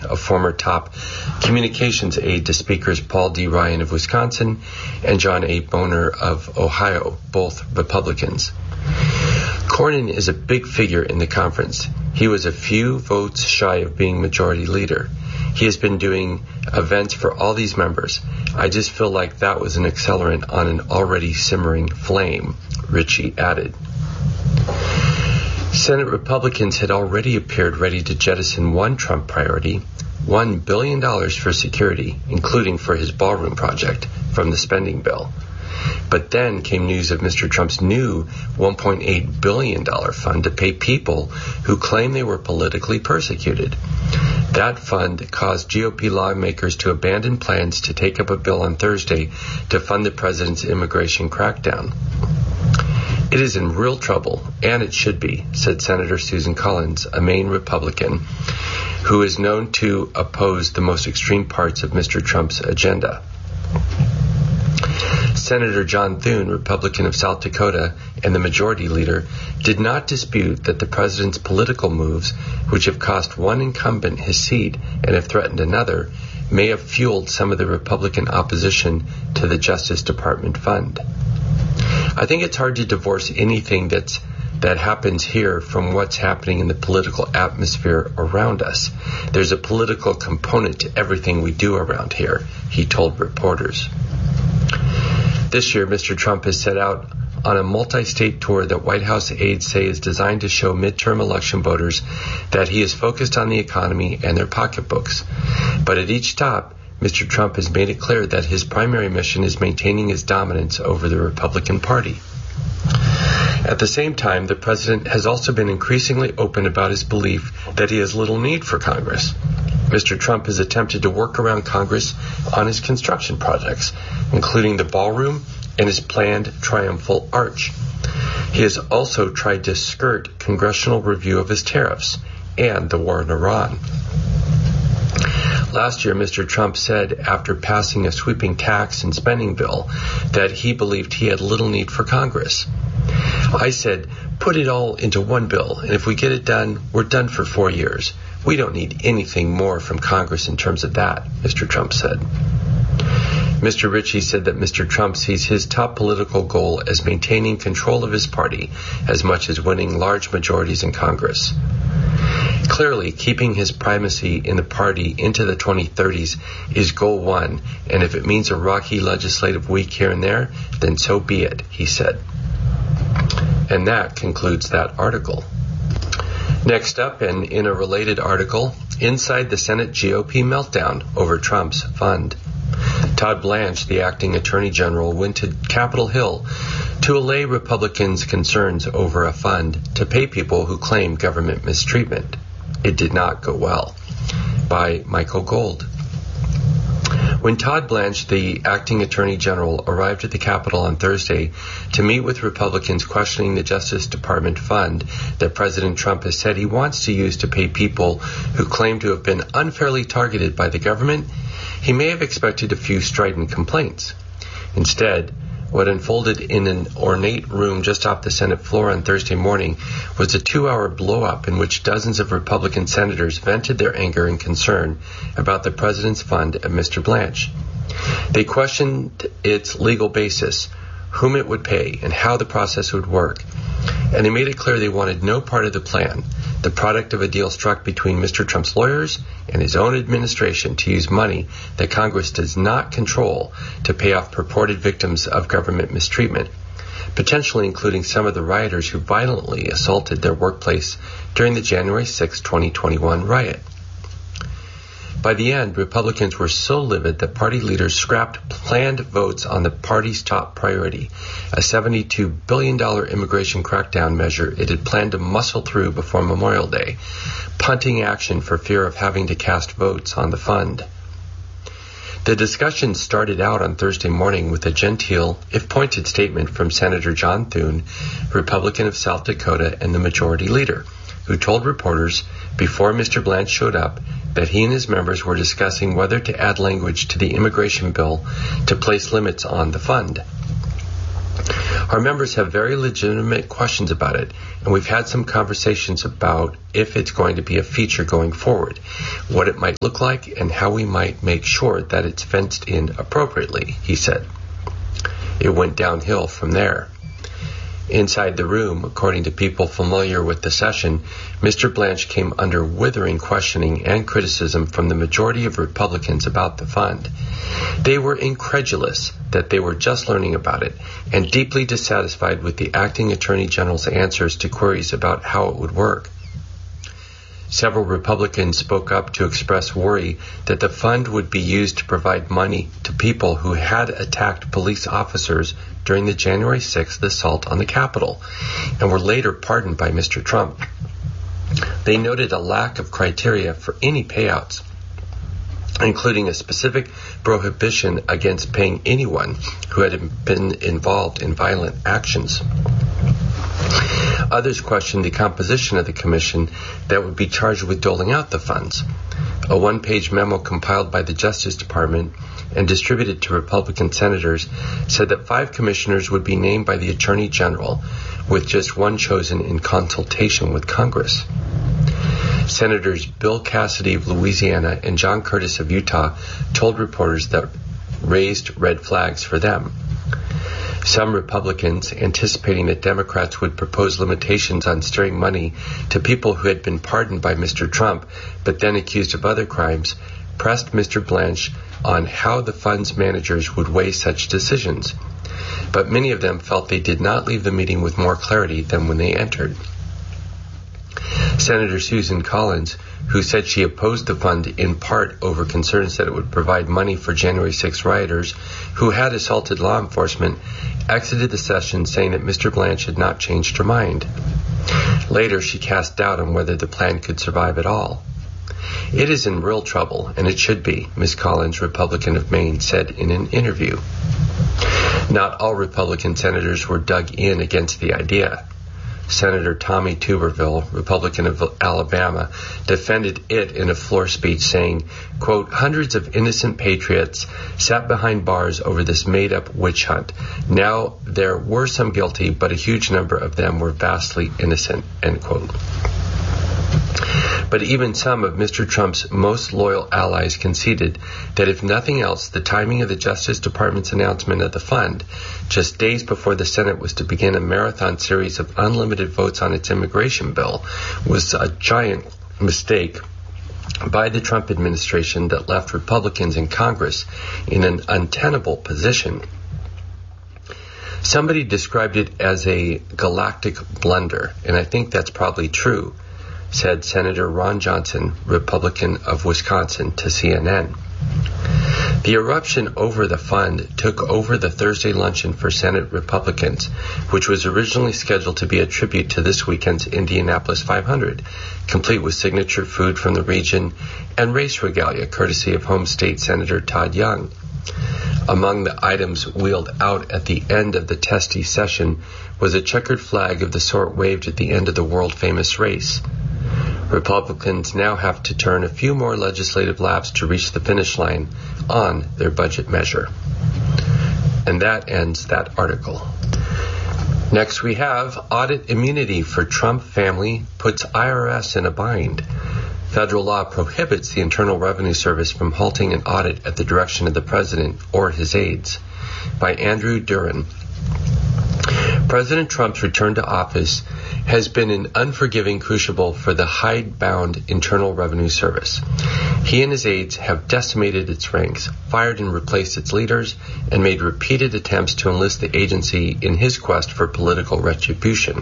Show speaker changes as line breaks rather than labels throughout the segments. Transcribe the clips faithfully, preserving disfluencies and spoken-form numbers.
a former top communications aide to Speakers Paul D. Ryan of Wisconsin and John A. Boehner of Ohio, both Republicans. Cornyn is a big figure in the conference. He was a few votes shy of being majority leader. He has been doing events for all these members. I just feel like that was an accelerant on an already simmering flame, Ritchie added. Senate Republicans had already appeared ready to jettison one Trump priority, one billion dollars for security, including for his ballroom project, from the spending bill. But then came news of Mister Trump's new one point eight billion dollars fund to pay people who claim they were politically persecuted. That fund caused G O P lawmakers to abandon plans to take up a bill on Thursday to fund the president's immigration crackdown. It is in real trouble, and it should be, said Senator Susan Collins, a Maine Republican, who is known to oppose the most extreme parts of Mister Trump's agenda. Senator John Thune, Republican of South Dakota and the majority leader, did not dispute that the president's political moves, which have cost one incumbent his seat and have threatened another, may have fueled some of the Republican opposition to the Justice Department fund. I think it's hard to divorce anything that's that happens here from what's happening in the political atmosphere around us. There's a political component to everything we do around here, he told reporters. This year, Mister Trump has set out on a multi-state tour that White House aides say is designed to show midterm election voters that he is focused on the economy and their pocketbooks. But at each stop, Mister Trump has made it clear that his primary mission is maintaining his dominance over the Republican Party. At the same time, the president has also been increasingly open about his belief that he has little need for Congress. Mister Trump has attempted to work around Congress on his construction projects, including the ballroom and his planned triumphal arch. He has also tried to skirt congressional review of his tariffs and the war in Iran. Last year, Mister Trump said after passing a sweeping tax and spending bill that he believed he had little need for Congress. I said, put it all into one bill, and if we get it done, we're done for four years. We don't need anything more from Congress in terms of that, Mister Trump said. Mister Ritchie said that Mister Trump sees his top political goal as maintaining control of his party as much as winning large majorities in Congress. Clearly, keeping his primacy in the party into the twenty thirties is goal one, and if it means a rocky legislative week here and there, then so be it, he said. And that concludes that article. Next up, and in a related article, inside the Senate G O P meltdown over Trump's fund. Todd Blanche, the acting attorney general, went to Capitol Hill to allay Republicans' concerns over a fund to pay people who claim government mistreatment. It did not go well. By Michael Gold. When Todd Blanche, the acting attorney general, arrived at the Capitol on Thursday to meet with Republicans questioning the Justice Department fund that President Trump has said he wants to use to pay people who claim to have been unfairly targeted by the government, he may have expected a few strident complaints. Instead, what unfolded in an ornate room just off the Senate floor on Thursday morning was a two-hour blow-up in which dozens of Republican senators vented their anger and concern about the president's fund at Mister Blanche. They questioned its legal basis, whom it would pay, and how the process would work. And they made it clear they wanted no part of the plan, the product of a deal struck between Mister Trump's lawyers and his own administration to use money that Congress does not control to pay off purported victims of government mistreatment, potentially including some of the rioters who violently assaulted their workplace during the January sixth, twenty twenty-one riot. By the end, Republicans were so livid that party leaders scrapped planned votes on the party's top priority, a seventy-two billion dollars immigration crackdown measure it had planned to muscle through before Memorial Day, punting action for fear of having to cast votes on the fund. The discussion started out on Thursday morning with a genteel, if pointed, statement from Senator John Thune, Republican of South Dakota and the majority leader, who told reporters before Mister Blanche showed up that he and his members were discussing whether to add language to the immigration bill to place limits on the fund. Our members have very legitimate questions about it, and we've had some conversations about if it's going to be a feature going forward, what it might look like, and how we might make sure that it's fenced in appropriately, he said. It went downhill from there. Inside the room, according to people familiar with the session, Mister Blanche came under withering questioning and criticism from the majority of Republicans about the fund. They were incredulous that they were just learning about it and deeply dissatisfied with the acting Attorney General's answers to queries about how it would work. Several Republicans spoke up to express worry that the fund would be used to provide money to people who had attacked police officers during the January sixth assault on the Capitol and were later pardoned by Mister Trump. They noted a lack of criteria for any payouts, including a specific prohibition against paying anyone who had been involved in violent actions. Others questioned the composition of the commission that would be charged with doling out the funds. A one-page memo compiled by the Justice Department and distributed to Republican senators said that five commissioners would be named by the Attorney General, with just one chosen in consultation with Congress. Senators Bill Cassidy of Louisiana and John Curtis of Utah told reporters that raised red flags for them. Some Republicans, anticipating that Democrats would propose limitations on steering money to people who had been pardoned by Mister Trump but then accused of other crimes, pressed Mister Blanche on how the fund's managers would weigh such decisions. But many of them felt they did not leave the meeting with more clarity than when they entered. Senator Susan Collins, who said she opposed the fund in part over concerns that it would provide money for January sixth rioters who had assaulted law enforcement, exited the session saying that Mister Blanche had not changed her mind. Later, she cast doubt on whether the plan could survive at all. It is in real trouble, and it should be, Miz Collins, Republican of Maine, said in an interview. Not all Republican senators were dug in against the idea. Senator Tommy Tuberville, Republican of Alabama, defended it in a floor speech saying, quote, "Hundreds of innocent patriots sat behind bars over this made-up witch hunt. Now, there were some guilty, but a huge number of them were vastly innocent," end quote. But even some of Mister Trump's most loyal allies conceded that if nothing else, the timing of the Justice Department's announcement of the fund, just days before the Senate was to begin a marathon series of unlimited votes on its immigration bill, was a giant mistake by the Trump administration that left Republicans in Congress in an untenable position. Somebody described it as a galactic blunder, and I think that's probably true, said Senator Ron Johnson, Republican of Wisconsin, to C N N. The eruption over the fund took over the Thursday luncheon for Senate Republicans, which was originally scheduled to be a tribute to this weekend's Indianapolis five hundred, complete with signature food from the region and race regalia courtesy of home state Senator Todd Young. Among the items wheeled out at the end of the testy session was a checkered flag of the sort waved at the end of the world-famous race. Republicans now have to turn a few more legislative laps to reach the finish line on their budget measure. And that ends that article. Next we have audit immunity for Trump family puts I R S in a bind. Federal law prohibits the Internal Revenue Service from halting an audit at the direction of the president or his aides. By Andrew Duran. President Trump's return to office has been an unforgiving crucible for the hidebound Internal Revenue Service. He and his aides have decimated its ranks, fired and replaced its leaders, and made repeated attempts to enlist the agency in his quest for political retribution.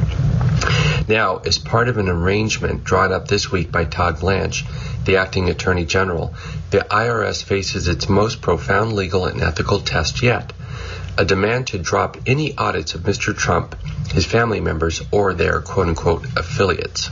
Now, as part of an arrangement drawn up this week by Todd Blanche, the acting Attorney General, the I R S faces its most profound legal and ethical test yet, a demand to drop any audits of Mister Trump, his family members, or their quote-unquote affiliates.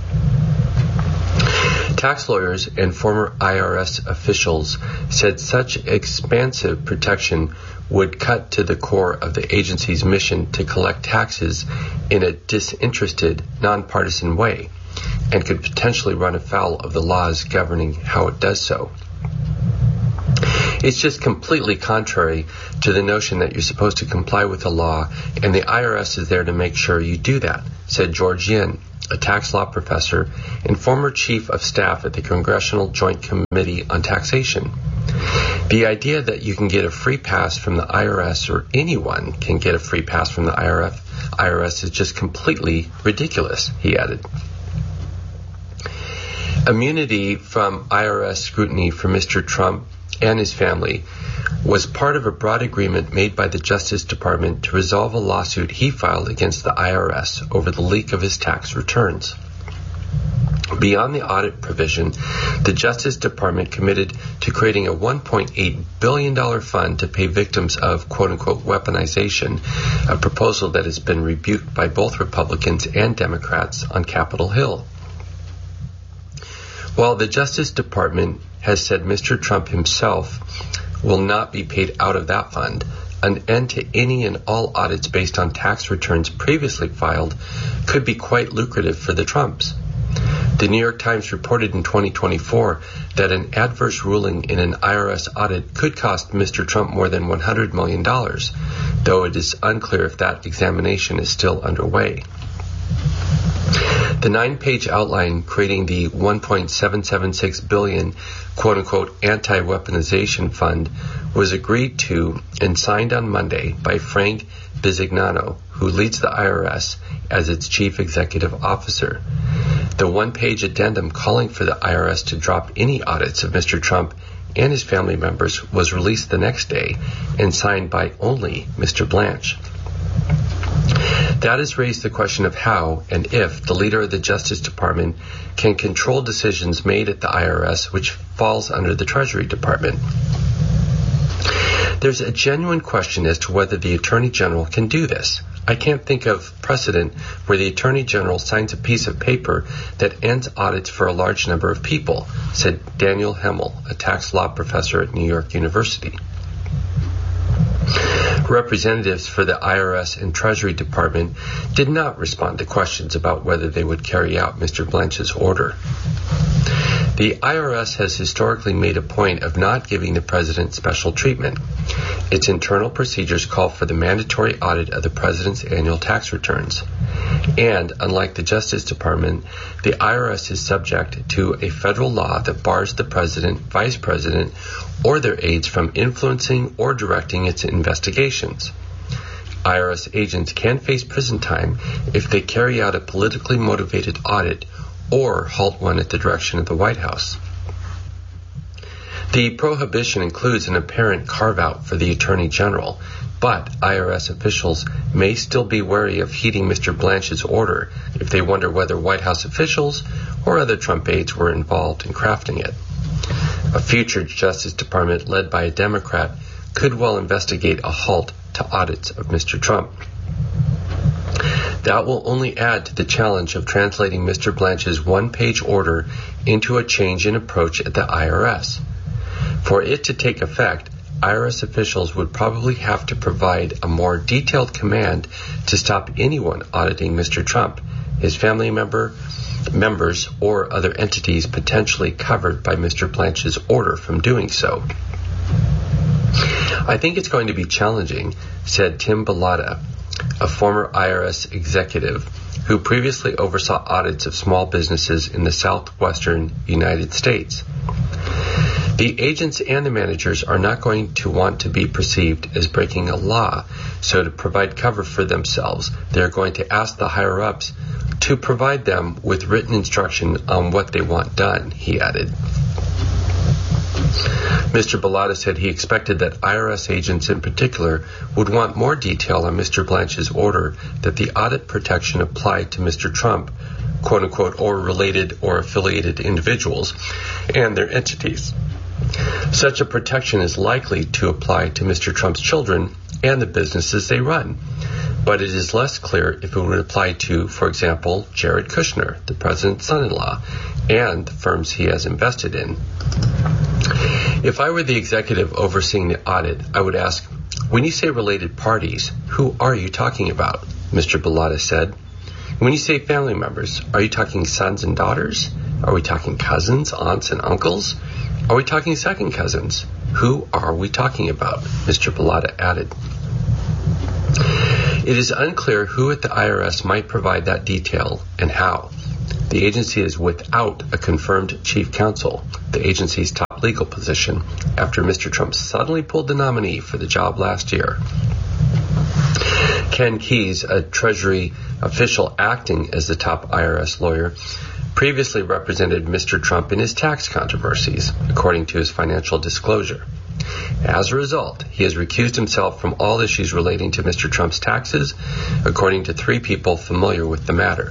Tax lawyers and former I R S officials said such expansive protection would cut to the core of the agency's mission to collect taxes in a disinterested, nonpartisan way, and could potentially run afoul of the laws governing how it does so. It's just completely contrary to the notion that you're supposed to comply with the law, and the I R S is there to make sure you do that, said George Yin, a tax law professor and former chief of staff at the Congressional Joint Committee on Taxation. The idea that you can get a free pass from the I R S, or anyone can get a free pass from the I R S, is just completely ridiculous, he added. Immunity from I R S scrutiny for Mister Trump and his family was part of a broad agreement made by the Justice Department to resolve a lawsuit he filed against the I R S over the leak of his tax returns. Beyond the audit provision, the Justice Department committed to creating a one point eight billion dollars fund to pay victims of quote-unquote weaponization, a proposal that has been rebuked by both Republicans and Democrats on Capitol Hill. While the Justice Department has said Mister Trump himself will not be paid out of that fund, an end to any and all audits based on tax returns previously filed could be quite lucrative for the Trumps. The New York Times reported in twenty twenty-four that an adverse ruling in an I R S audit could cost Mister Trump more than one hundred million dollars, though it is unclear if that examination is still underway. The nine-page outline creating the one point seven seven six billion dollars quote-unquote anti-weaponization fund was agreed to and signed on Monday by Frank Bisignano, who leads the I R S as its chief executive officer. The one-page addendum calling for the I R S to drop any audits of Mister Trump and his family members was released the next day and signed by only Mister Blanche. That has raised the question of how and if the leader of the Justice Department can control decisions made at the I R S, which falls under the Treasury Department. There's a genuine question as to whether the Attorney General can do this. I can't think of precedent where the Attorney General signs a piece of paper that ends audits for a large number of people, said Daniel Hemel, a tax law professor at New York University. Representatives for the I R S and Treasury Department did not respond to questions about whether they would carry out Mister Blanche's order. The I R S has historically made a point of not giving the president special treatment. Its internal procedures call for the mandatory audit of the president's annual tax returns. And, unlike the Justice Department, the I R S is subject to a federal law that bars the president, vice president, or their aides from influencing or directing its investigations. I R S agents can face prison time if they carry out a politically motivated audit or halt one at the direction of the White House. The prohibition includes an apparent carve-out for the Attorney General, but I R S officials may still be wary of heeding Mister Blanche's order if they wonder whether White House officials or other Trump aides were involved in crafting it. A future Justice Department led by a Democrat could well investigate a halt to audits of Mister Trump. That will only add to the challenge of translating Mister Blanche's one-page order into a change in approach at the I R S. For it to take effect, I R S officials would probably have to provide a more detailed command to stop anyone auditing Mister Trump, his family member, members, or other entities potentially covered by Mister Blanche's order from doing so. I think it's going to be challenging, said Tim Bellata, a former I R S executive who previously oversaw audits of small businesses in the southwestern United States. The agents and the managers are not going to want to be perceived as breaking a law, so to provide cover for themselves, they're going to ask the higher-ups to provide them with written instruction on what they want done, he added. Mister Bellata said he expected that I R S agents in particular would want more detail on Mister Blanche's order that the audit protection applied to Mister Trump, quote-unquote, or related or affiliated individuals and their entities. Such a protection is likely to apply to Mister Trump's children and the businesses they run, but it is less clear if it would apply to, for example, Jared Kushner, the president's son-in-law, and the firms he has invested in. If I were the executive overseeing the audit, I would ask, when you say related parties, who are you talking about? Mister Bellata said. When you say family members, are you talking sons and daughters? Are we talking cousins, aunts, and uncles? Are we talking second cousins? Who are we talking about? Mister Bellotta added. It is unclear who at the I R S might provide that detail and how. The agency is without a confirmed chief counsel, the agency's top legal position, after Mister Trump suddenly pulled the nominee for the job last year. Ken Keyes, a Treasury official acting as the top I R S lawyer, previously represented Mister Trump in his tax controversies, according to his financial disclosure. As a result, he has recused himself from all issues relating to Mister Trump's taxes, according to three people familiar with the matter.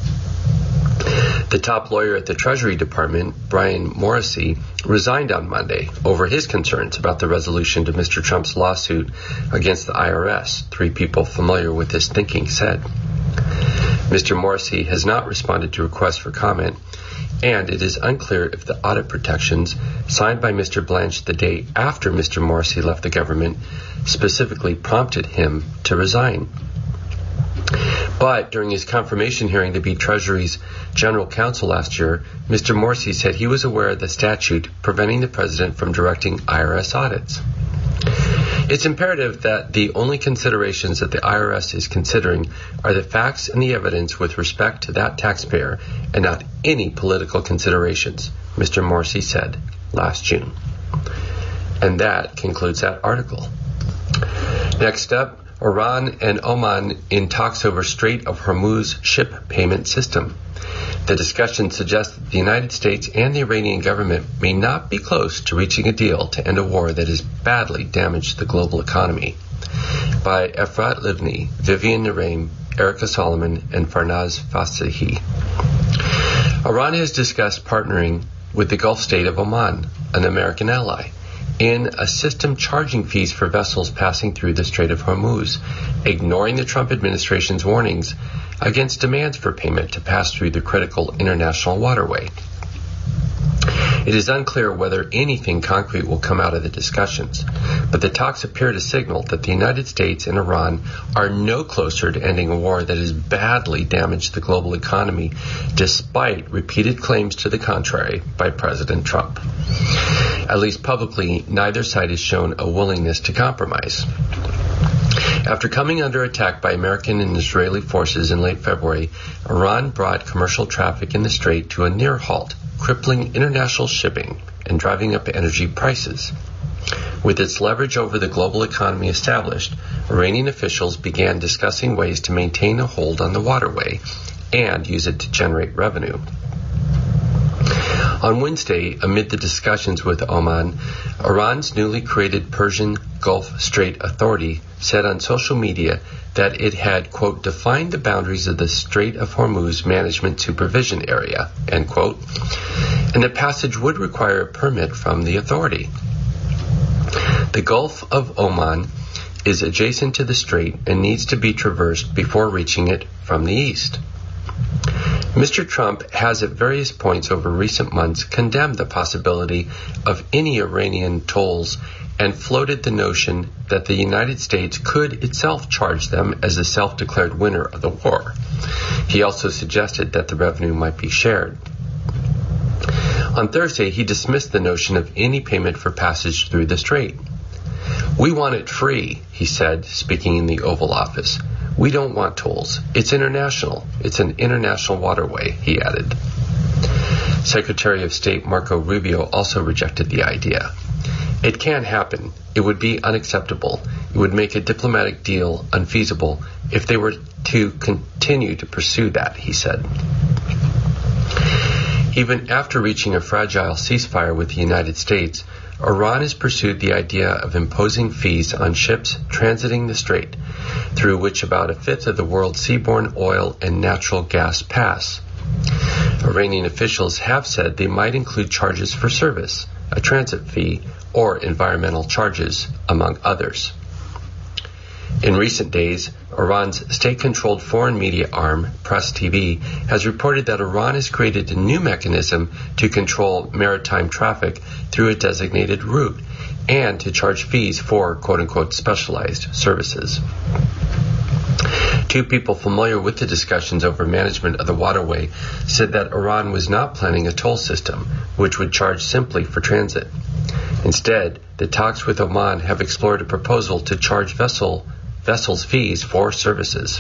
The top lawyer at the Treasury Department, Brian Morrissey, resigned on Monday over his concerns about the resolution to Mister Trump's lawsuit against the I R S, three people familiar with his thinking said. Mister Morrissey has not responded to requests for comment, and it is unclear if the audit protections signed by Mister Blanche the day after Mister Morrissey left the government specifically prompted him to resign. But during his confirmation hearing to be Treasury's general counsel last year, Mister Morrissey said he was aware of the statute preventing the president from directing I R S audits. It's imperative that the only considerations that the I R S is considering are the facts and the evidence with respect to that taxpayer and not any political considerations, Mister Morrissey said last June. And that concludes that article. Next up, Iran and Oman in talks over Strait of Hormuz ship payment system. The discussion suggests that the United States and the Iranian government may not be close to reaching a deal to end a war that has badly damaged the global economy. By Efrat Livni, Vivian Nareem, Erica Solomon, and Farnaz Fasahi. Iran has discussed partnering with the Gulf state of Oman, an American ally, in a system charging fees for vessels passing through the Strait of Hormuz, ignoring the Trump administration's warnings against demands for payment to pass through the critical international waterway. It is unclear whether anything concrete will come out of the discussions, but the talks appear to signal that the United States and Iran are no closer to ending a war that has badly damaged the global economy, despite repeated claims to the contrary by President Trump. At least publicly, neither side has shown a willingness to compromise. After coming under attack by American and Israeli forces in late February, Iran brought commercial traffic in the strait to a near halt, crippling international shipping and driving up energy prices. With its leverage over the global economy established, Iranian officials began discussing ways to maintain a hold on the waterway and use it to generate revenue. On Wednesday, amid the discussions with Oman, Iran's newly created Persian Gulf Strait Authority said on social media that it had, quote, defined the boundaries of the Strait of Hormuz Management Supervision Area, end quote, and the passage would require a permit from the authority. The Gulf of Oman is adjacent to the strait and needs to be traversed before reaching it from the east. Mister Trump has at various points over recent months condemned the possibility of any Iranian tolls and floated the notion that the United States could itself charge them as a self-declared winner of the war. He also suggested that the revenue might be shared. On Thursday, he dismissed the notion of any payment for passage through the strait. "We want it free," he said, speaking in the Oval Office. "We don't want tolls. It's international. It's an international waterway," he added. Secretary of State Marco Rubio also rejected the idea. "It can't happen. It would be unacceptable. It would make a diplomatic deal unfeasible if they were to continue to pursue that," he said. Even after reaching a fragile ceasefire with the United States, Iran has pursued the idea of imposing fees on ships transiting the strait, through which about a fifth of the world's seaborne oil and natural gas pass. Iranian officials have said they might include charges for service, a transit fee, or environmental charges, among others. In recent days, Iran's state-controlled foreign media arm, Press T V, has reported that Iran has created a new mechanism to control maritime traffic through a designated route and to charge fees for quote-unquote specialized services. Two people familiar with the discussions over management of the waterway said that Iran was not planning a toll system, which would charge simply for transit. Instead, the talks with Oman have explored a proposal to charge vessel, vessels fees for services.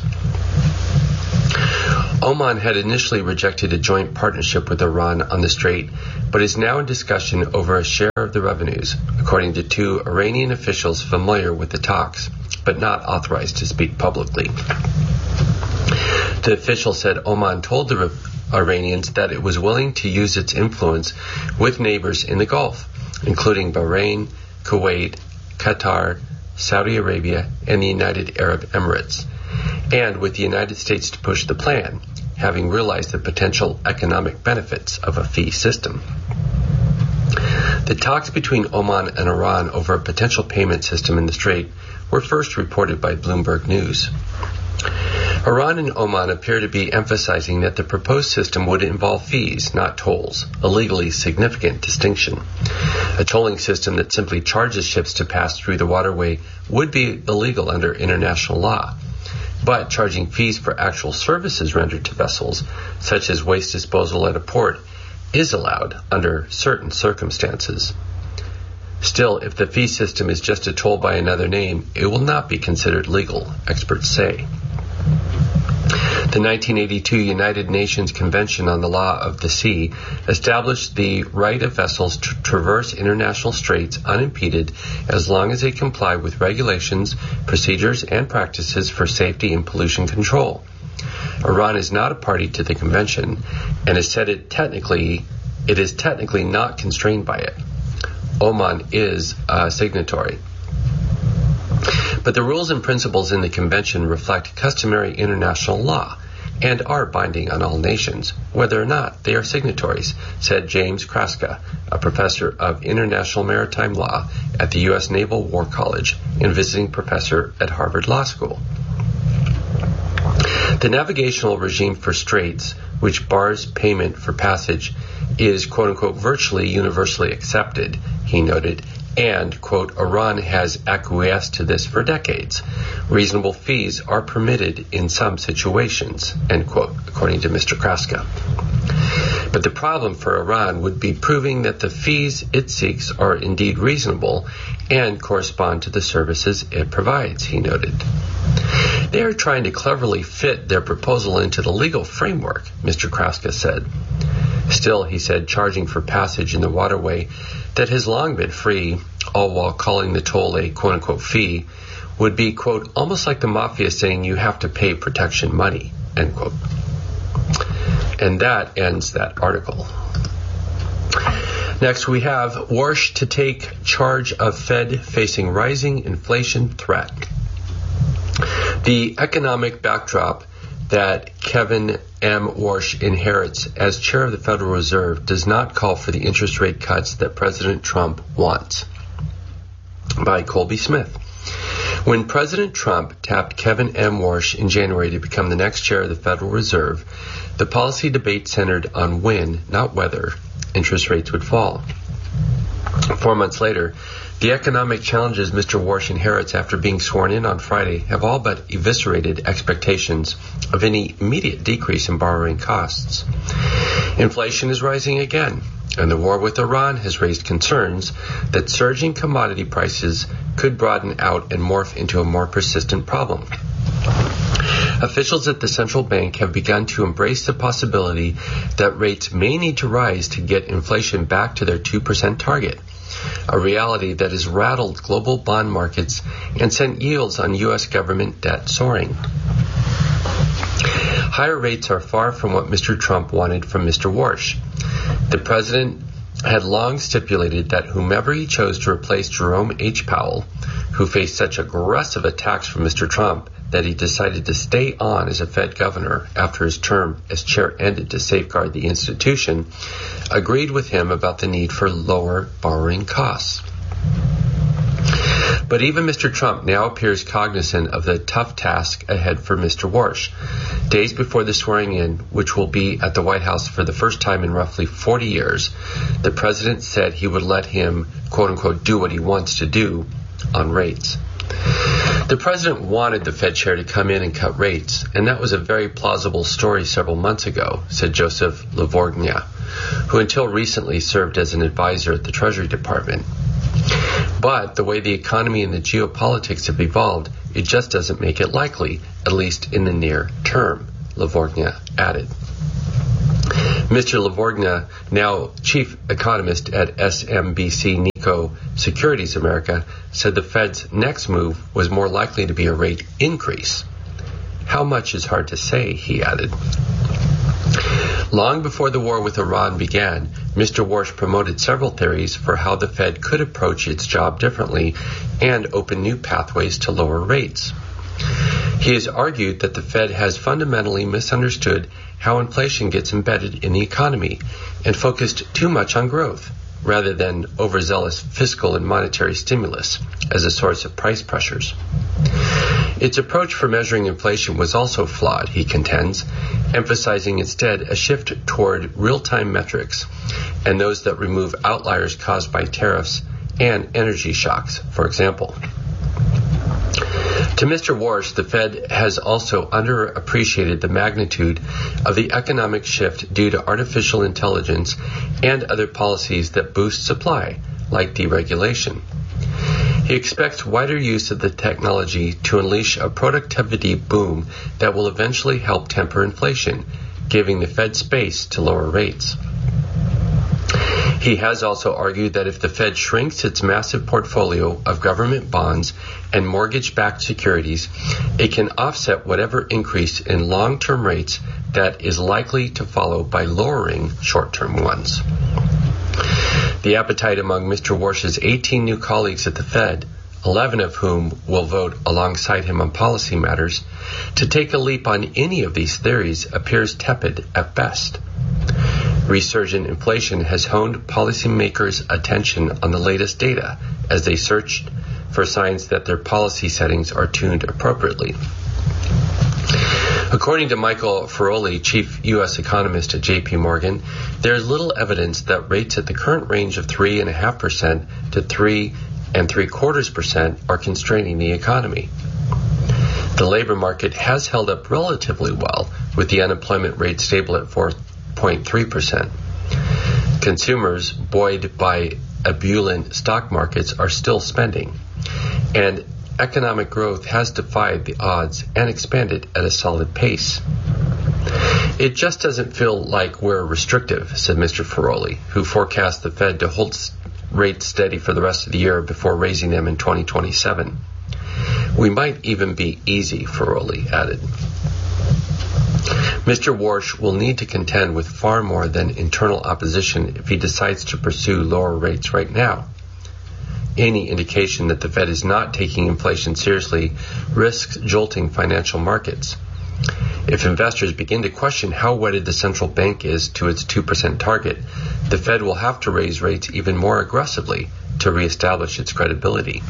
Oman had initially rejected a joint partnership with Iran on the strait, but is now in discussion over a share of the revenues, according to two Iranian officials familiar with the talks, but not authorized to speak publicly. The official said Oman told the Iranians that it was willing to use its influence with neighbors in the Gulf, including Bahrain, Kuwait, Qatar, Saudi Arabia, and the United Arab Emirates, and with the United States to push the plan, having realized the potential economic benefits of a fee system. The talks between Oman and Iran over a potential payment system in the strait were first reported by Bloomberg News. Iran and Oman appear to be emphasizing that the proposed system would involve fees, not tolls, a legally significant distinction. A tolling system that simply charges ships to pass through the waterway would be illegal under international law, but charging fees for actual services rendered to vessels, such as waste disposal at a port, is allowed under certain circumstances. Still, if the fee system is just a toll by another name, it will not be considered legal, experts say. The nineteen eighty-two United Nations Convention on the Law of the Sea established the right of vessels to traverse international straits unimpeded as long as they comply with regulations, procedures, and practices for safety and pollution control. Iran is not a party to the convention and has said it technically it is technically not constrained by it. Oman is a signatory. But the rules and principles in the convention reflect customary international law and are binding on all nations, whether or not they are signatories, said James Kraska, a professor of international maritime law at the U S Naval War College and visiting professor at Harvard Law School. The navigational regime for straits, which bars payment for passage, is, quote-unquote, virtually universally accepted, he noted, and, quote, Iran has acquiesced to this for decades. Reasonable fees are permitted in some situations, end quote, according to Mister Kraska. But the problem for Iran would be proving that the fees it seeks are indeed reasonable and correspond to the services it provides, he noted. They are trying to cleverly fit their proposal into the legal framework, Mister Kraska said. Still, he said, charging for passage in the waterway that has long been free, all while calling the toll a quote-unquote fee, would be, quote, almost like the mafia saying you have to pay protection money, end quote. And that ends that article. Next, we have Warsh to take charge of Fed facing rising inflation threat. The economic backdrop that Kevin M. Warsh inherits as chair of the Federal Reserve does not call for the interest rate cuts that President Trump wants. By Colby Smith. When President Trump tapped Kevin M. Warsh in January to become the next chair of the Federal Reserve, the policy debate centered on when, not whether, interest rates would fall. Four months later, the economic challenges Mister Warsh inherits after being sworn in on Friday have all but eviscerated expectations of any immediate decrease in borrowing costs. Inflation is rising again, and the war with Iran has raised concerns that surging commodity prices could broaden out and morph into a more persistent problem. Officials at the central bank have begun to embrace the possibility that rates may need to rise to get inflation back to their two percent target, a reality that has rattled global bond markets and sent yields on U S government debt soaring. Higher rates are far from what Mister Trump wanted from Mister Warsh. The president had long stipulated that whomever he chose to replace Jerome H. Powell, who faced such aggressive attacks from Mister Trump that he decided to stay on as a Fed governor after his term as chair ended to safeguard the institution, agreed with him about the need for lower borrowing costs. But even Mister Trump now appears cognizant of the tough task ahead for Mister Warsh. Days before the swearing-in, which will be at the White House for the first time in roughly forty years, the president said he would let him, quote-unquote, do what he wants to do on rates. The president wanted the Fed chair to come in and cut rates, and that was a very plausible story several months ago, said Joseph Lavorgna, who until recently served as an advisor at the Treasury Department. But the way the economy and the geopolitics have evolved, it just doesn't make it likely, at least in the near term, Lavorgna added. Mister Lavorgna, now chief economist at S M B C Nikko Securities America, said the Fed's next move was more likely to be a rate increase. How much is hard to say, he added. Long before the war with Iran began, Mister Warsh promoted several theories for how the Fed could approach its job differently and open new pathways to lower rates. He has argued that the Fed has fundamentally misunderstood how inflation gets embedded in the economy and focused too much on growth, rather than overzealous fiscal and monetary stimulus as a source of price pressures. Its approach for measuring inflation was also flawed, he contends, emphasizing instead a shift toward real-time metrics and those that remove outliers caused by tariffs and energy shocks, for example. To Mister Warsh, the Fed has also underappreciated the magnitude of the economic shift due to artificial intelligence and other policies that boost supply, like deregulation. He expects wider use of the technology to unleash a productivity boom that will eventually help temper inflation, giving the Fed space to lower rates. He has also argued that if the Fed shrinks its massive portfolio of government bonds and mortgage-backed securities, it can offset whatever increase in long-term rates that is likely to follow by lowering short-term ones. The appetite among Mister Warsh's eighteen new colleagues at the Fed, eleven of whom will vote alongside him on policy matters, to take a leap on any of these theories appears tepid at best. Resurgent inflation has honed policymakers' attention on the latest data as they search for signs that their policy settings are tuned appropriately. According to Michael Feroli, chief U S economist at J P Morgan, there is little evidence that rates at the current range of three point five percent to three and three quarters percent are constraining the economy. The labor market has held up relatively well, with the unemployment rate stable at four point three percent. Consumers, buoyed by ebullient stock markets, are still spending, and economic growth has defied the odds and expanded at a solid pace. It just doesn't feel like we're restrictive, said Mister Feroli, who forecast the Fed to hold rates steady for the rest of the year before raising them in twenty twenty-seven. We might even be easy, Feroli added. Mister Warsh will need to contend with far more than internal opposition if he decides to pursue lower rates right now. Any indication that the Fed is not taking inflation seriously risks jolting financial markets. If investors begin to question how wedded the central bank is to its two percent target, the Fed will have to raise rates even more aggressively to reestablish its credibility.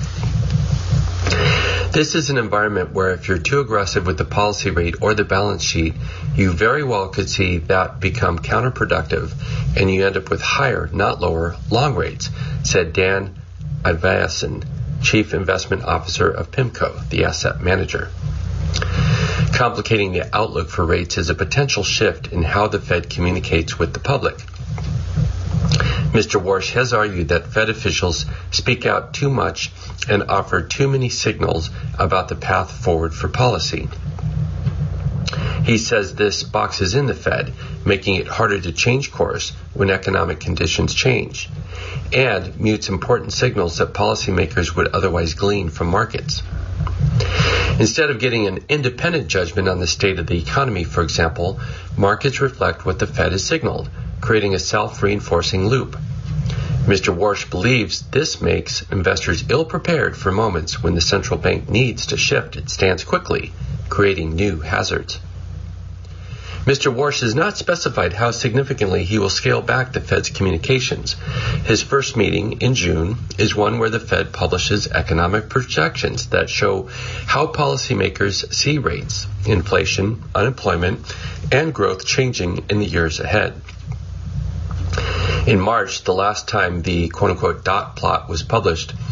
This is an environment where if you're too aggressive with the policy rate or the balance sheet, you very well could see that become counterproductive and you end up with higher, not lower, long rates, said Dan Advayasan, Chief Investment Officer of PIMCO, the asset manager. Complicating the outlook for rates is a potential shift in how the Fed communicates with the public. Mister Warsh has argued that Fed officials speak out too much and offer too many signals about the path forward for policy. He says this boxes in the Fed, making it harder to change course when economic conditions change, and mutes important signals that policymakers would otherwise glean from markets. Instead of getting an independent judgment on the state of the economy, for example, markets reflect what the Fed has signaled, creating a self-reinforcing loop. Mister Warsh believes this makes investors ill-prepared for moments when the central bank needs to shift its stance quickly, creating new hazards. Mister Warsh has not specified how significantly he will scale back the Fed's communications. His first meeting in June is one where the Fed publishes economic projections that show how policymakers see rates, inflation, unemployment, and growth changing in the years ahead. In March, the last time the quote-unquote dot plot was published,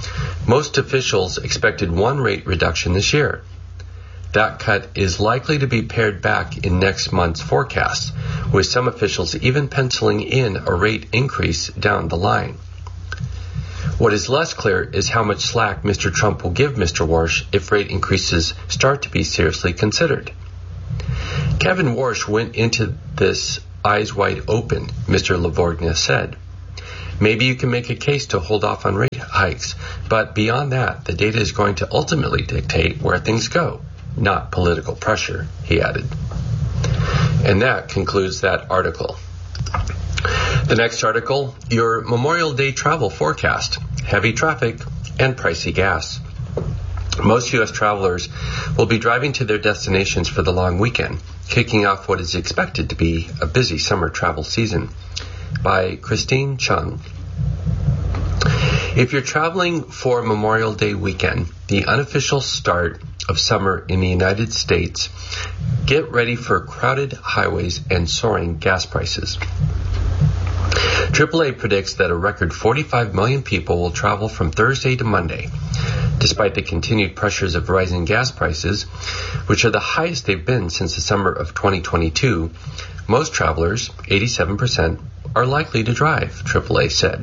Most officials expected one rate reduction this year. That cut is likely to be pared back in next month's forecast, with some officials even penciling in a rate increase down the line. What is less clear is how much slack Mister Trump will give Mister Warsh if rate increases start to be seriously considered. Kevin Warsh went into this eyes wide open, Mister Lavorgna said. Maybe you can make a case to hold off on rate hikes, but beyond that, the data is going to ultimately dictate where things go, not political pressure, he added. And that concludes that article. The next article, your Memorial Day travel forecast, heavy traffic and pricey gas. Most U S travelers will be driving to their destinations for the long weekend, kicking off what is expected to be a busy summer travel season. By Christine Chung. If you're traveling for Memorial Day weekend, the unofficial start of summer in the United States, get ready for crowded highways and soaring gas prices. triple A predicts that a record forty-five million people will travel from Thursday to Monday. Despite the continued pressures of rising gas prices, which are the highest they've been since the summer of twenty twenty-two, most travelers, eighty-seven percent, are likely to drive, triple A said.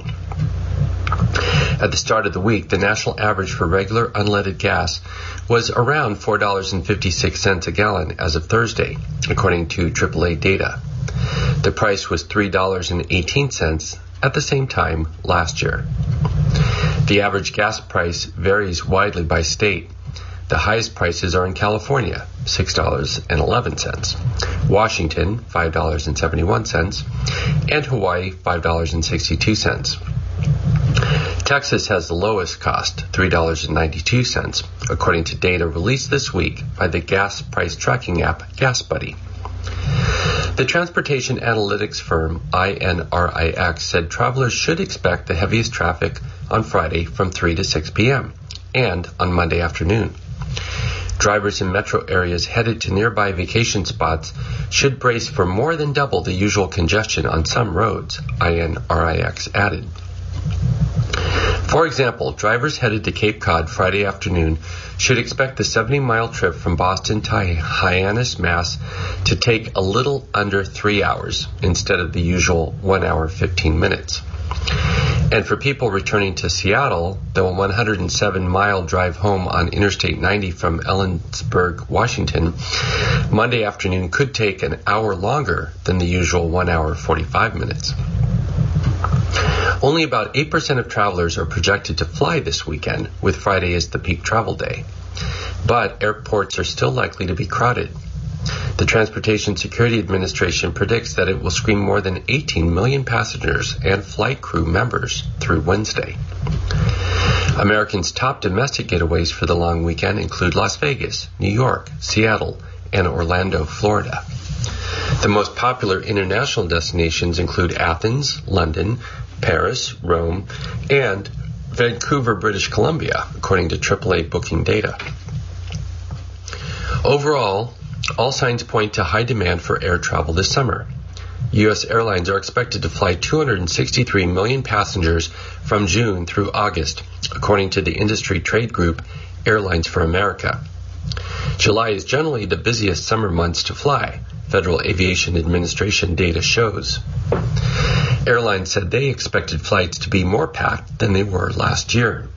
At the start of the week, the national average for regular unleaded gas was around four dollars and fifty-six cents a gallon as of Thursday, according to triple A data. The price was three dollars and eighteen cents at the same time last year. The average gas price varies widely by state. The highest prices are in California, six dollars and eleven cents, Washington, five dollars and seventy-one cents, and Hawaii, five dollars and sixty-two cents. Texas has the lowest cost, three dollars and ninety-two cents, according to data released this week by the gas price tracking app GasBuddy. The transportation analytics firm I N R I X said travelers should expect the heaviest traffic on Friday from three to six p.m. and on Monday afternoon. Drivers in metro areas headed to nearby vacation spots should brace for more than double the usual congestion on some roads, I N R I X added. For example, drivers headed to Cape Cod Friday afternoon should expect the seventy-mile trip from Boston to Hyannis, Mass. To take a little under three hours instead of the usual one hour, fifteen minutes. And for people returning to Seattle, the one hundred seven mile drive home on Interstate ninety from Ellensburg, Washington, Monday afternoon could take an hour longer than the usual one hour, forty-five minutes. Only about eight percent of travelers are projected to fly this weekend, with Friday as the peak travel day. But airports are still likely to be crowded. The Transportation Security Administration predicts that it will screen more than eighteen million passengers and flight crew members through Wednesday. Americans' top domestic getaways for the long weekend include Las Vegas, New York, Seattle, and Orlando, Florida. The most popular international destinations include Athens, London, Paris, Rome, and Vancouver, British Columbia, according to triple A booking data. Overall, all signs point to high demand for air travel this summer. U S airlines are expected to fly two hundred sixty-three million passengers from June through August, according to the industry trade group Airlines for America. July is generally the busiest summer months to fly, Federal Aviation Administration data shows. Airlines said they expected flights to be more packed than they were last year.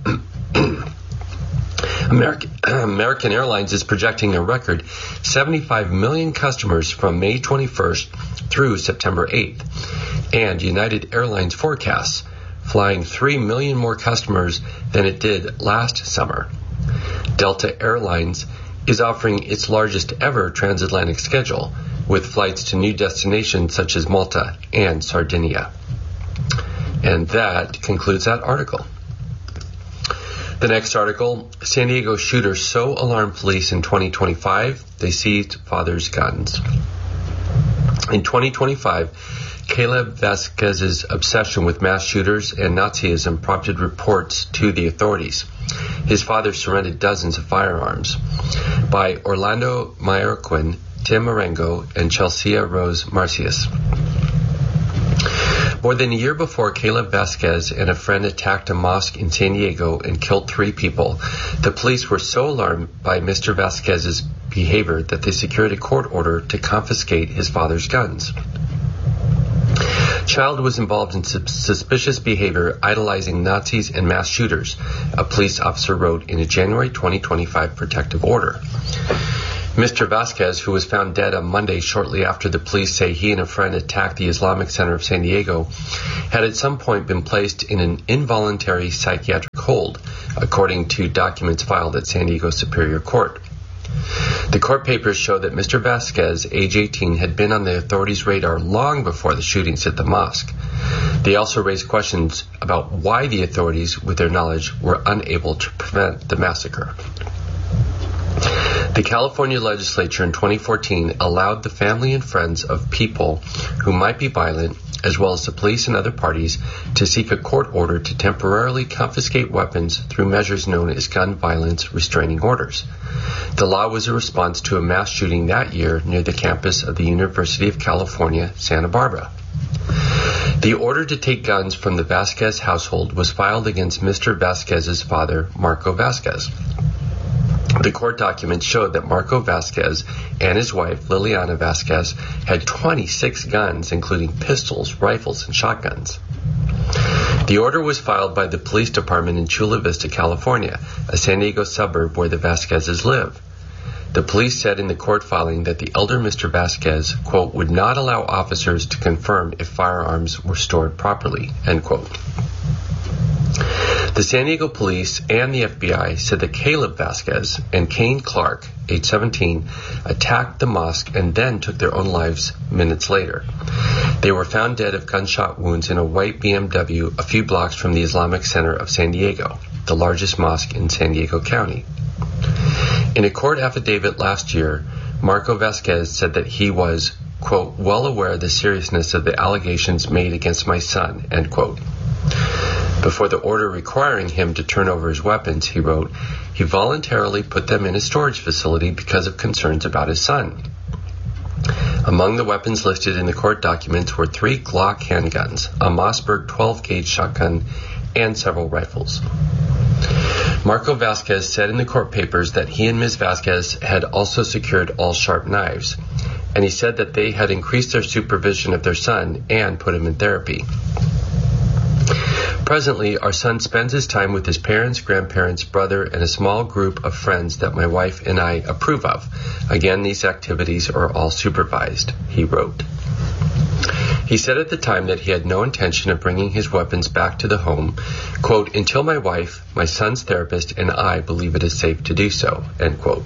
American, American Airlines is projecting a record seventy-five million customers from May twenty-first through September eighth, and United Airlines forecasts flying three million more customers than it did last summer. Delta Airlines is offering its largest ever transatlantic schedule, with flights to new destinations such as Malta and Sardinia. And that concludes that article. The next article, San Diego shooter so alarmed police in twenty twenty-five, they seized father's guns. In twenty twenty-five, Caleb Vasquez's obsession with mass shooters and Nazism prompted reports to the authorities. His father surrendered dozens of firearms. By Orlando Mayorquin, Tim Marengo, and Chelsea Rose Marcius. More than a year before Caleb Vasquez and a friend attacked a mosque in San Diego and killed three people, the police were so alarmed by Mister Vasquez's behavior that they secured a court order to confiscate his father's guns. Child was involved in suspicious behavior, idolizing Nazis and mass shooters, a police officer wrote in a January twenty twenty-five protective order. Mister Vasquez, who was found dead on Monday shortly after the police say he and a friend attacked the Islamic Center of San Diego, had at some point been placed in an involuntary psychiatric hold, according to documents filed at San Diego Superior Court. The court papers show that Mister Vasquez, age eighteen, had been on the authorities' radar long before the shootings at the mosque. They also raised questions about why the authorities, with their knowledge, were unable to prevent the massacre. The California legislature in twenty fourteen allowed the family and friends of people who might be violent, as well as the police and other parties, to seek a court order to temporarily confiscate weapons through measures known as gun violence restraining orders. The law was a response to a mass shooting that year near the campus of the University of California, Santa Barbara. The order to take guns from the Vasquez household was filed against Mister Vasquez's father, Marco Vasquez. The court documents showed that Marco Vasquez and his wife, Liliana Vasquez, had twenty-six guns, including pistols, rifles, and shotguns. The order was filed by the police department in Chula Vista, California, a San Diego suburb where the Vasquezes live. The police said in the court filing that the elder Mister Vasquez, quote, would not allow officers to confirm if firearms were stored properly, end quote. The San Diego police and the F B I said that Caleb Vasquez and Kane Clark, age seventeen, attacked the mosque and then took their own lives minutes later. They were found dead of gunshot wounds in a white B M W a few blocks from the Islamic Center of San Diego, the largest mosque in San Diego County. In a court affidavit last year, Marco Vasquez said that he was, quote, well aware of the seriousness of the allegations made against my son, end quote. Before the order requiring him to turn over his weapons, he wrote, he voluntarily put them in a storage facility because of concerns about his son. Among the weapons listed in the court documents were three Glock handguns, a Mossberg twelve gauge shotgun, and several rifles. Marco Vasquez said in the court papers that he and Miz Vasquez had also secured all sharp knives, and he said that they had increased their supervision of their son and put him in therapy. Presently, our son spends his time with his parents, grandparents, brother, and a small group of friends that my wife and I approve of. Again, these activities are all supervised, he wrote. He said at the time that he had no intention of bringing his weapons back to the home, quote, until my wife, my son's therapist, and I believe it is safe to do so, end quote.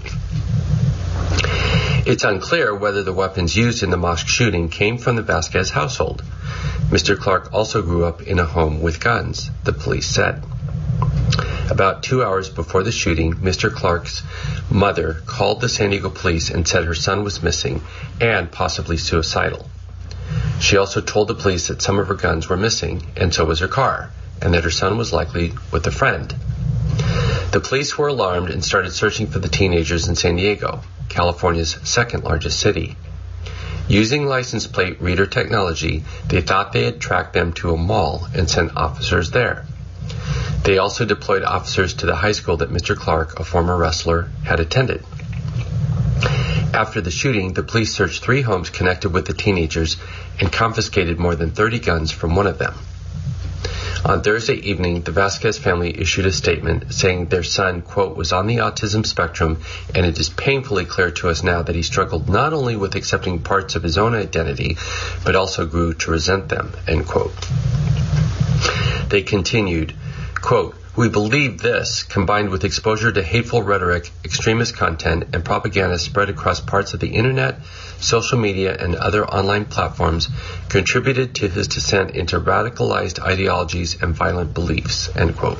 It's unclear whether the weapons used in the mosque shooting came from the Vasquez household. Mister Clark also grew up in a home with guns, the police said. About two hours before the shooting, Mister Clark's mother called the San Diego police and said her son was missing and possibly suicidal. She also told the police that some of her guns were missing, and so was her car, and that her son was likely with a friend. The police were alarmed and started searching for the teenagers in San Diego, California's second largest city. Using license plate reader technology, they thought they had tracked them to a mall and sent officers there. They also deployed officers to the high school that Mister Clark, a former wrestler, had attended. After the shooting, the police searched three homes connected with the teenagers and confiscated more than thirty guns from one of them. On Thursday evening, the Vasquez family issued a statement saying their son, quote, was on the autism spectrum, and it is painfully clear to us now that he struggled not only with accepting parts of his own identity, but also grew to resent them, end quote. They continued, quote, we believe this, combined with exposure to hateful rhetoric, extremist content, and propaganda spread across parts of the internet, social media, and other online platforms, contributed to his descent into radicalized ideologies and violent beliefs, end quote.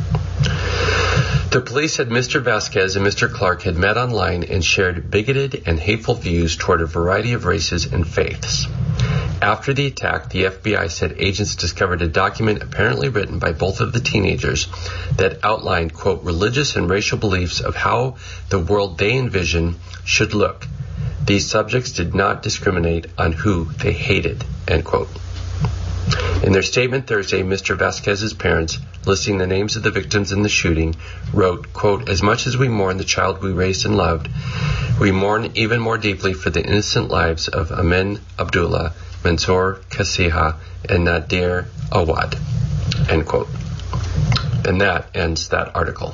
The police said Mister Vasquez and Mister Clark had met online and shared bigoted and hateful views toward a variety of races and faiths. After the attack, the F B I said agents discovered a document apparently written by both of the teenagers that outlined, quote, religious and racial beliefs of how the world they envision should look. These subjects did not discriminate on who they hated, end quote. In their statement Thursday, Mister Vasquez's parents, listing the names of the victims in the shooting, wrote, quote, "As much as we mourn the child we raised and loved, we mourn even more deeply for the innocent lives of Amin Abdullah, Mansoor Kasiha, and Nadir Awad," end quote. And that ends that article.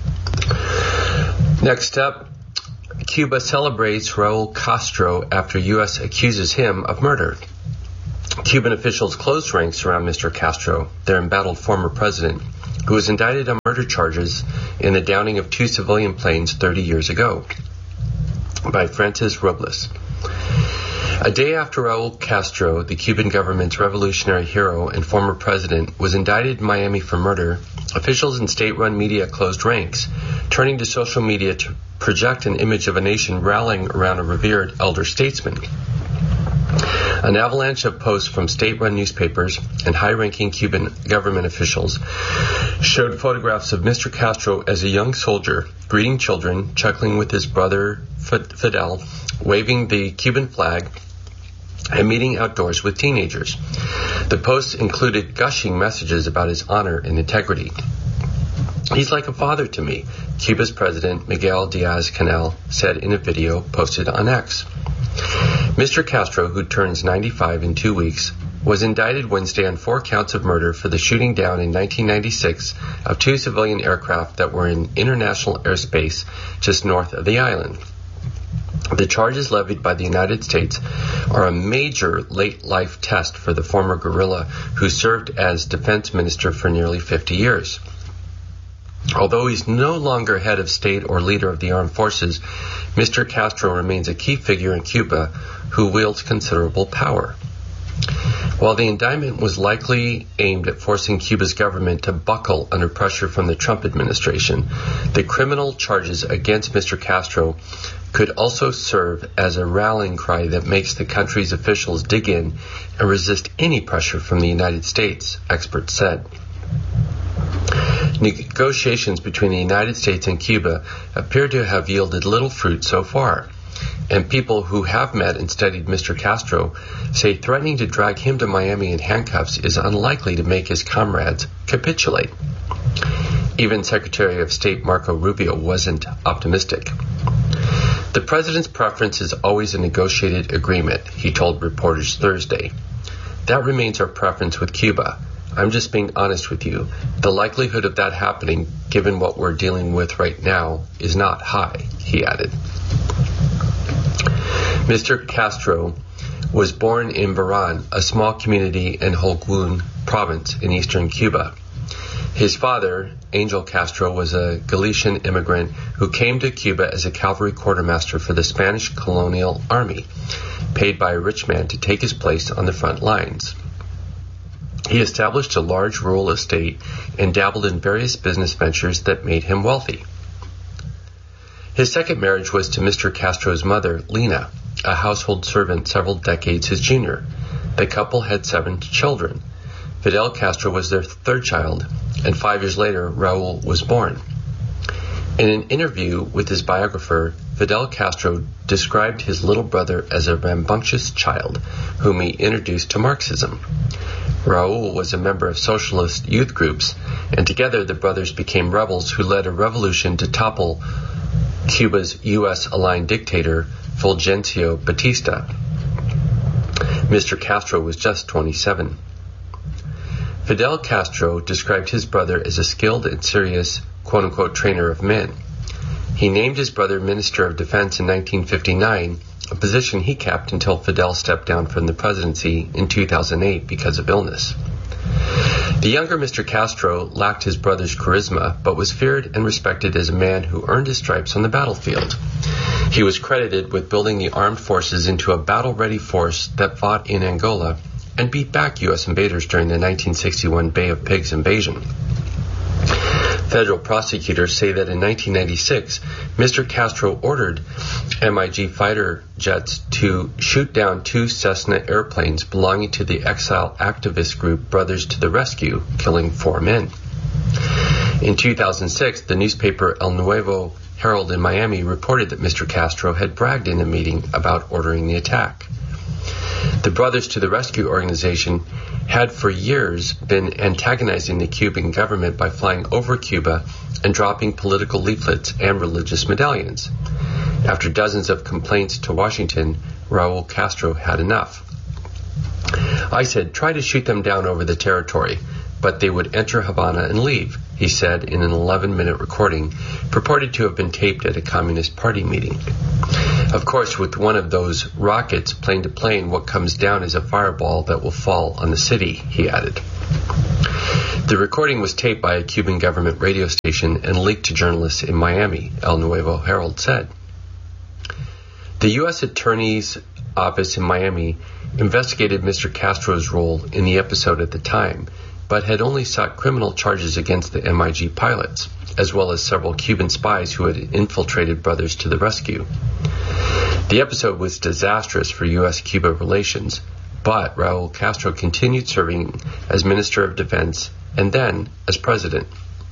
Next up, Cuba celebrates Raul Castro after U S accuses him of murder. Cuban officials closed ranks around Mister Castro, their embattled former president, who was indicted on murder charges in the downing of two civilian planes thirty years ago. By Francis Robles. A day after Raul Castro, the Cuban government's revolutionary hero and former president, was indicted in Miami for murder, officials in state-run media closed ranks, turning to social media to project an image of a nation rallying around a revered elder statesman. An avalanche of posts from state-run newspapers and high-ranking Cuban government officials showed photographs of Mister Castro as a young soldier, greeting children, chuckling with his brother Fidel, waving the Cuban flag, and meeting outdoors with teenagers. The posts included gushing messages about his honor and integrity. "He's like a father to me," Cuba's president Miguel Diaz-Canel said in a video posted on X. Mister Castro, who turns ninety-five in two weeks, was indicted Wednesday on four counts of murder for the shooting down in nineteen ninety-six of two civilian aircraft that were in international airspace just north of the island. The charges levied by the United States are a major late-life test for the former guerrilla who served as defense minister for nearly fifty years. Although he's no longer head of state or leader of the armed forces, Mister Castro remains a key figure in Cuba who wields considerable power. While the indictment was likely aimed at forcing Cuba's government to buckle under pressure from the Trump administration, the criminal charges against Mister Castro could also serve as a rallying cry that makes the country's officials dig in and resist any pressure from the United States, experts said. Negotiations between the United States and Cuba appear to have yielded little fruit so far, and people who have met and studied Mister Castro say threatening to drag him to Miami in handcuffs is unlikely to make his comrades capitulate. Even Secretary of State Marco Rubio wasn't optimistic. "The president's preference is always a negotiated agreement," he told reporters Thursday. "That remains our preference with Cuba. I'm just being honest with you. The likelihood of that happening, given what we're dealing with right now, is not high," he added. Mister Castro was born in Baran, a small community in Holguin province in eastern Cuba. His father, Angel Castro, was a Galician immigrant who came to Cuba as a cavalry quartermaster for the Spanish colonial army, paid by a rich man to take his place on the front lines. He established a large rural estate and dabbled in various business ventures that made him wealthy. His second marriage was to Mister Castro's mother, Lena, a household servant several decades his junior. The couple had seven children. Fidel Castro was their third child, and five years later, Raul was born. In an interview with his biographer, Fidel Castro described his little brother as a rambunctious child whom he introduced to Marxism. Raul was a member of socialist youth groups, and together the brothers became rebels who led a revolution to topple Cuba's U S-aligned dictator, Fulgencio Batista. Mister Castro was just twenty-seven. Fidel Castro described his brother as a skilled and serious, quote-unquote, trainer of men. He named his brother Minister of Defense in nineteen fifty-nine, a position he kept until Fidel stepped down from the presidency in two thousand eight because of illness. The younger Mister Castro lacked his brother's charisma, but was feared and respected as a man who earned his stripes on the battlefield. He was credited with building the armed forces into a battle-ready force that fought in Angola and beat back U S invaders during the nineteen sixty-one Bay of Pigs invasion. Federal prosecutors say that in nineteen ninety-six, Mister Castro ordered M I G fighter jets to shoot down two Cessna airplanes belonging to the exile activist group Brothers to the Rescue, killing four men. In two thousand six, the newspaper El Nuevo Herald in Miami reported that Mister Castro had bragged in a meeting about ordering the attack. The Brothers to the Rescue organization had for years been antagonizing the Cuban government by flying over Cuba and dropping political leaflets and religious medallions. After dozens of complaints to Washington, Raul Castro had enough. I said, try to shoot them down over the territory, but they would enter Havana and leave, he said in an eleven-minute recording purported to have been taped at a Communist Party meeting. Of course, with one of those rockets plane to plane, what comes down is a fireball that will fall on the city, he added. The recording was taped by a Cuban government radio station and leaked to journalists in Miami, El Nuevo Herald said. The U S Attorney's Office in Miami investigated Mister Castro's role in the episode at the time, but had only sought criminal charges against the M I G pilots, as well as several Cuban spies who had infiltrated Brothers to the Rescue. The episode was disastrous for U S Cuba relations, but Raul Castro continued serving as Minister of Defense and then as President.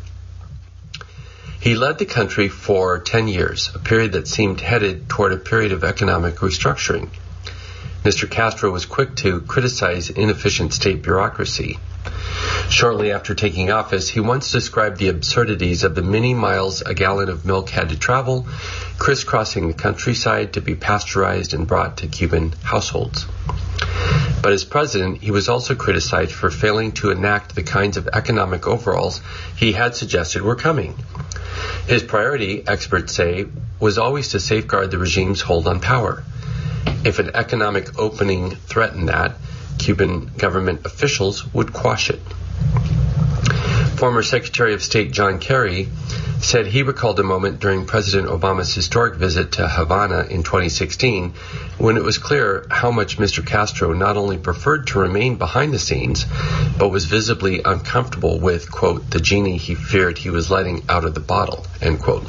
He led the country for ten years, a period that seemed headed toward a period of economic restructuring. Mister Castro was quick to criticize inefficient state bureaucracy. Shortly after taking office, he once described the absurdities of the many miles a gallon of milk had to travel, crisscrossing the countryside to be pasteurized and brought to Cuban households. But as president, he was also criticized for failing to enact the kinds of economic overhauls he had suggested were coming. His priority, experts say, was always to safeguard the regime's hold on power. If an economic opening threatened that, Cuban government officials would quash it. Former Secretary of State John Kerry said he recalled a moment during President Obama's historic visit to Havana in twenty sixteen when it was clear how much Mister Castro not only preferred to remain behind the scenes, but was visibly uncomfortable with, quote, the genie he feared he was letting out of the bottle, end quote.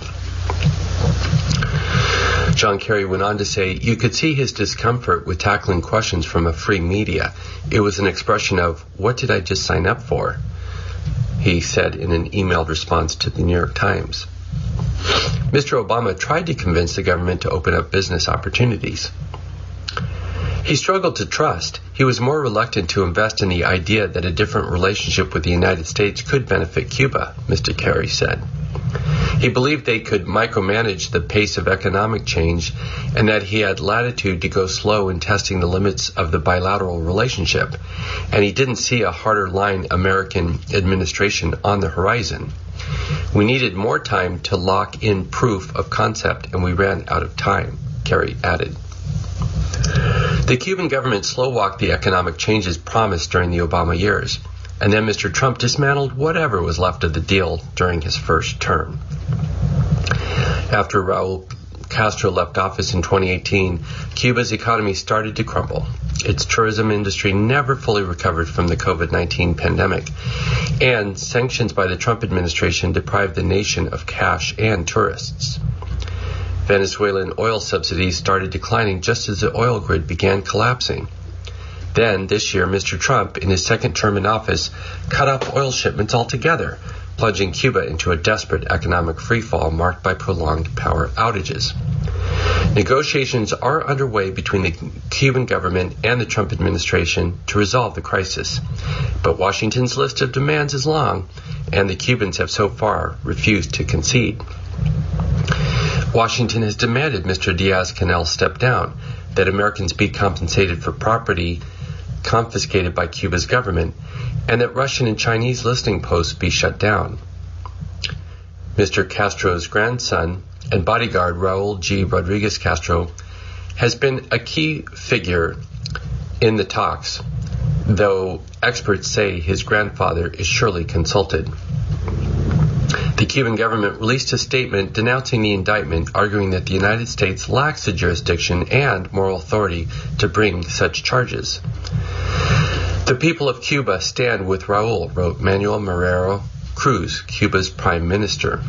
John Kerry went on to say, you could see his discomfort with tackling questions from a free media. It was an expression of, what did I just sign up for? He said in an emailed response to the New York Times. Mister Obama tried to convince the government to open up business opportunities. He struggled to trust. He was more reluctant to invest in the idea that a different relationship with the United States could benefit Cuba, Mister Kerry said. He believed they could micromanage the pace of economic change and that he had latitude to go slow in testing the limits of the bilateral relationship, and he didn't see a harder line American administration on the horizon. We needed more time to lock in proof of concept, and we ran out of time, Kerry added. The Cuban government slow-walked the economic changes promised during the Obama years, and then Mister Trump dismantled whatever was left of the deal during his first term. After Raul Castro left office in twenty eighteen, Cuba's economy started to crumble. Its tourism industry never fully recovered from the covid nineteen pandemic, and sanctions by the Trump administration deprived the nation of cash and tourists. Venezuelan oil subsidies started declining just as the oil grid began collapsing. Then, this year, Mister Trump, in his second term in office, cut off oil shipments altogether, plunging Cuba into a desperate economic freefall marked by prolonged power outages. Negotiations are underway between the Cuban government and the Trump administration to resolve the crisis, but Washington's list of demands is long, and the Cubans have so far refused to concede. Washington has demanded Mister Diaz-Canel step down, that Americans be compensated for property confiscated by Cuba's government, and that Russian and Chinese listening posts be shut down. Mister Castro's grandson and bodyguard, Raul G. Rodriguez Castro, has been a key figure in the talks, though experts say his grandfather is surely consulted. The Cuban government released a statement denouncing the indictment, arguing that the United States lacks the jurisdiction and moral authority to bring such charges. The people of Cuba stand with Raul, wrote Manuel Marrero Cruz, Cuba's prime minister.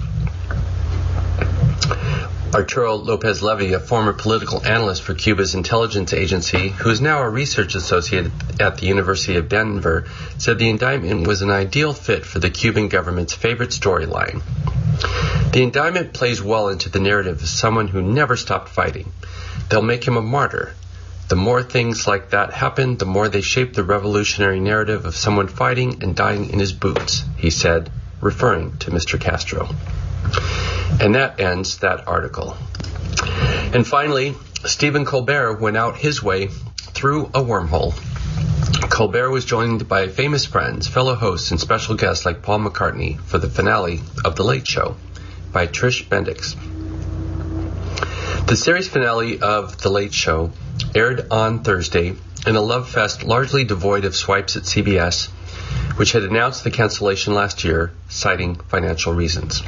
Arturo Lopez Levy, a former political analyst for Cuba's intelligence agency, who is now a research associate at the University of Denver, said the indictment was an ideal fit for the Cuban government's favorite storyline. The indictment plays well into the narrative of someone who never stopped fighting. They'll make him a martyr. The more things like that happen, the more they shape the revolutionary narrative of someone fighting and dying in his boots, he said, referring to Mister Castro. And that ends that article. And finally, Stephen Colbert went out his way through a wormhole. Colbert was joined by famous friends, fellow hosts, and special guests like Paul McCartney for the finale of The Late Show by Trish Bendix. The series finale of The Late Show aired on Thursday in a love fest largely devoid of swipes at C B S, which had announced the cancellation last year, citing financial reasons.